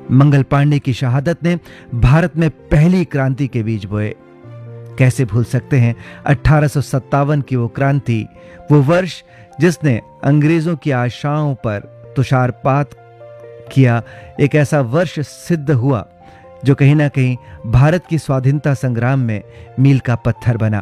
मंगल पांडे की शहादत ने भारत में पहली क्रांति के बीज बोए। कैसे भूल सकते हैं 1857 की वो क्रांति, वो वर्ष जिसने अंग्रेजों की आशाओं पर तुषारपात किया। एक ऐसा वर्ष सिद्ध हुआ जो कहीं ना कहीं भारत की स्वाधीनता संग्राम में मील का पत्थर बना।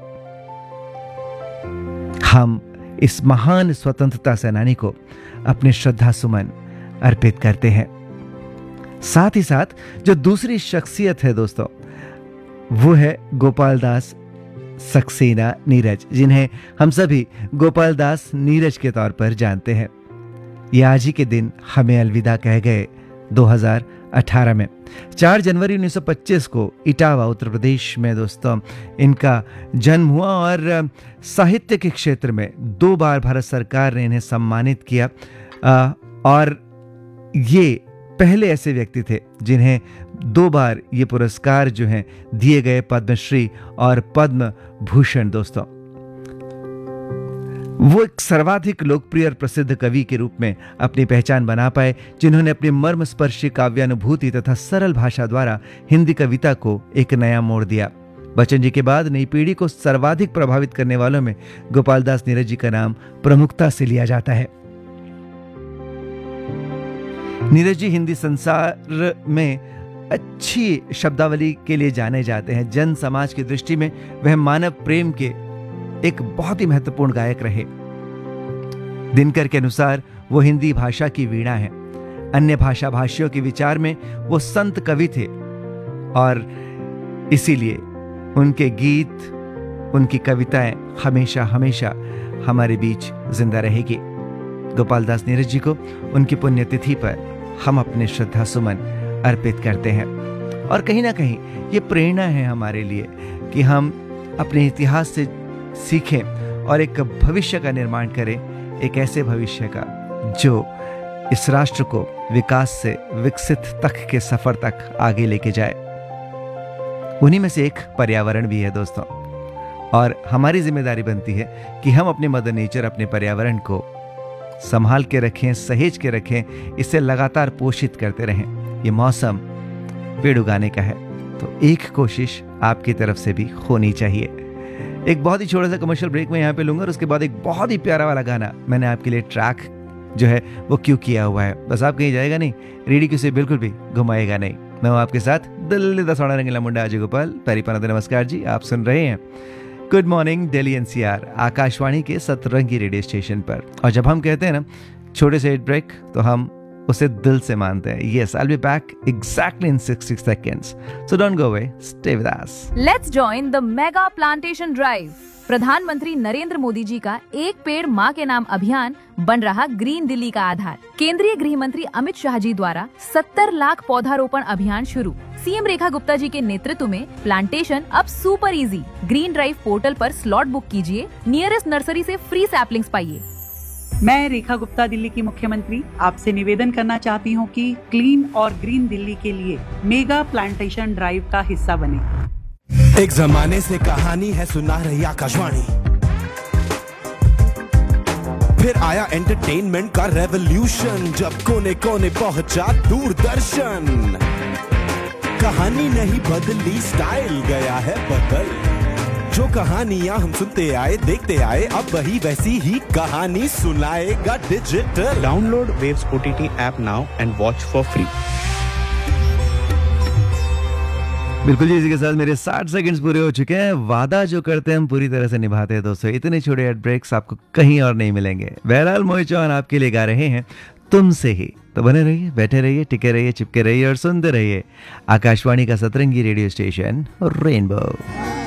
हम इस महान स्वतंत्रता सेनानी को अपने श्रद्धा सुमन अर्पित करते हैं। साथ ही साथ जो दूसरी शख्सियत है दोस्तों, वो है गोपाल दास सक्सेना नीरज, जिन्हें हम सभी गोपाल दास नीरज के तौर पर जानते हैं। ये आज ही के दिन हमें अलविदा कह गए 2018 में। 4 जनवरी 1925 को इटावा उत्तर प्रदेश में दोस्तों इनका जन्म हुआ और साहित्य के क्षेत्र में 2 बार भारत सरकार ने इन्हें सम्मानित किया। और ये पहले ऐसे व्यक्ति थे जिन्हें 2 बार ये पुरस्कार जो हैं दिए गए, पद्मश्री और पद्म भूषण। दोस्तों वो एक सर्वाधिक लोकप्रिय और प्रसिद्ध कवि के रूप में अपनी पहचान बना पाए, जिन्होंने अपनी मर्मस्पर्शी काव्यानुभूति तथा सरल भाषा द्वारा हिंदी कविता को एक नया मोड़ दिया। बच्चन जी के बाद नई पीढ़ी को सर्वाधिक प्रभावित करने वालों में गोपाल दास नीरज जी का नाम प्रमुखता से लिया जाता है। नीरज जी हिंदी संसार में अच्छी शब्दावली के लिए जाने जाते हैं। जन समाज की दृष्टि में वह मानव प्रेम के एक बहुत ही महत्वपूर्ण गायक रहे। दिनकर के अनुसार वो हिंदी भाषा की वीणा है। अन्य भाषा भाषियों के विचार में वो संत कवि थे और इसीलिए उनके गीत, उनकी कविताएं हमेशा हमेशा हमारे बीच जिंदा रहेगी। गोपाल दास नीरज जी को उनकी पुण्यतिथि पर हम अपने श्रद्धा सुमन अर्पित करते हैं। और कहीं ना कहीं ये प्रेरणा है हमारे लिए कि हम अपने इतिहास से सीखें और एक भविष्य का निर्माण करें, एक ऐसे भविष्य का जो इस राष्ट्र को विकास से विकसित तक के सफर तक आगे लेके जाए। उन्हीं में से एक पर्यावरण भी है दोस्तों, और हमारी जिम्मेदारी बनती है कि हम अपने मदर नेचर, अपने पर्यावरण को संभाल के रखें, सहेज के रखें, इसे लगातार पोषित करते रहें। ये मौसम पेड़ उगाने का है, तो एक कोशिश आपकी तरफ से भी होनी चाहिए। एक बहुत ही छोटा सा कमर्शियल ब्रेक में यहाँ पे लूंगा और उसके बाद एक बहुत ही प्यारा वाला गाना मैंने आपके लिए ट्रैक जो है वो क्यों किया हुआ है। बस आप कहीं जाएगा नहीं, रेडियो से बिल्कुल भी घुमाएगा नहीं। मैं हूँ आपके साथ दिल्ली दा सोना रंगीला मुंडा अजय गोपाल। पैरी पनाते नमस्कार जी, आप सुन रहे हैं good morning Delhi NCR Akashvani के सतरंगी रेडियो स्टेशन पर। और जब हम कहते हैं ना छोटे से ब्रेक, तो हम उसे दिल से मानते हैं। Yes, I'll be back exactly in 60 seconds. So don't go away. Stay with us. Let's join the mega plantation drive. प्रधानमंत्री नरेंद्र मोदी जी का एक पेड़ माँ के नाम अभियान बन रहा ग्रीन दिल्ली का आधार। केंद्रीय गृह मंत्री अमित शाह जी द्वारा 70 लाख पौधारोपण अभियान शुरू। सीएम रेखा गुप्ता जी के नेतृत्व में प्लांटेशन अब super easy. Green drive portal पर स्लॉट बुक कीजिए, नियरेस्ट नर्सरी से फ्री सैपलिंग्स पाइए। मैं रेखा गुप्ता, दिल्ली की मुख्यमंत्री, आपसे निवेदन करना चाहती हूँ कि क्लीन और ग्रीन दिल्ली के लिए मेगा प्लांटेशन ड्राइव का हिस्सा बने। एक जमाने से कहानी है सुना रही आकाशवाणी, फिर आया एंटरटेनमेंट का रेवोल्यूशन, जब कोने कोने पहुंचा दूरदर्शन। कहानी नहीं बदली, स्टाइल गया है बदल। जो कहानियां हम सुनते आए, देखते आए, अब वही वैसी ही कहानी सुनाएगा digital. Download waves OTT app now and watch for free. बिल्कुल जी, इसी के साथ मेरे 60 सेकंड्स पूरे हो चुके हैं। वादा जो करते हैं हम पूरी तरह से निभाते हैं दोस्तों। इतने छोटे एड ब्रेक्स आपको कहीं और नहीं मिलेंगे। बहरहाल मोहित चौहान आपके लिए गा रहे हैं तुमसे ही। तो बने रहिए, बैठे रहिए, टिके रहिए, चिपके रहिए और सुनते रहिए आकाशवाणी का सतरंगी रेडियो स्टेशन रेनबो।